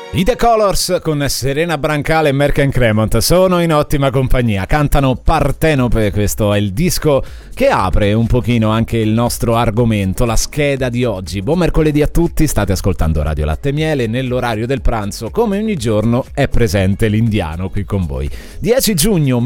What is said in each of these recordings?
I The Colors con Serena Brancale e Merck & Cremont sono in ottima compagnia, cantano Partenope. Questo è il disco che apre un pochino anche il nostro argomento, la scheda di oggi. Buon mercoledì a tutti, state ascoltando Radio Latte e Miele. Nell'orario del pranzo, come ogni giorno, è presente l'Indiano qui con voi. 10 giugno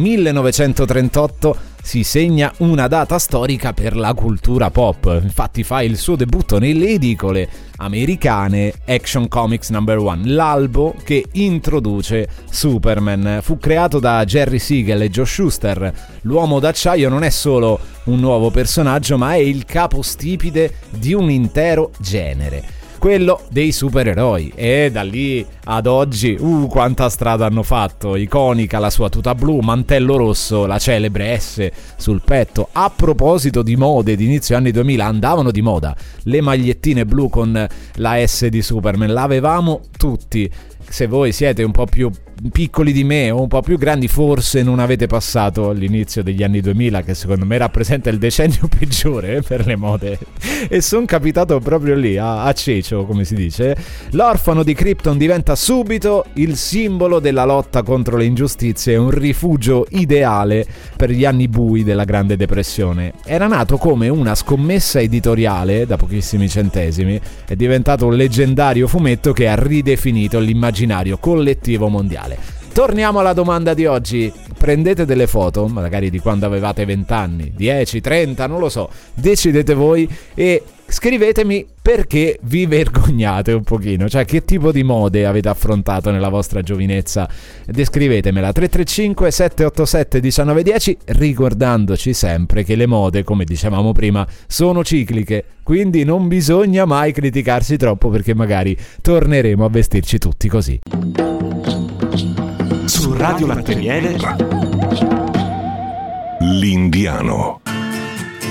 1938 si segna una data storica per la cultura pop. Infatti fa il suo debutto nelle edicole americane Action Comics No. 1, l'albo che introduce Superman. Fu creato da Jerry Siegel e Joe Shuster. L'uomo d'acciaio non è solo un nuovo personaggio, ma è il capostipite di un intero genere, quello dei supereroi, e da lì ad oggi quanta strada hanno fatto. Iconica la sua tuta blu, mantello rosso, la celebre S sul petto. A proposito di mode di inizio anni 2000, andavano di moda le magliettine blu con la S di Superman, l'avevamo tutti. Se voi siete un po' più piccoli di me o un po' più grandi, forse non avete passato l'inizio degli anni 2000, che secondo me rappresenta il decennio peggiore per le mode, e sono capitato proprio lì a Cecio, come si dice. L'orfano di Krypton diventa subito il simbolo della lotta contro le ingiustizie, un rifugio ideale per gli anni bui della Grande Depressione. Era nato come una scommessa editoriale da pochissimi centesimi, è diventato un leggendario fumetto che ha ridefinito l'immaginario collettivo mondiale. Torniamo alla domanda di oggi. Prendete delle foto, magari di quando avevate 20 anni, 10, 30, non lo so, decidete voi, e scrivetemi perché vi vergognate un pochino, cioè che tipo di mode avete affrontato nella vostra giovinezza. Descrivetemela. 335 787 1910, ricordandoci sempre che le mode, come dicevamo prima, sono cicliche, quindi non bisogna mai criticarsi troppo, perché magari torneremo a vestirci tutti così. Su Radio Latte e Miele, l'Indiano.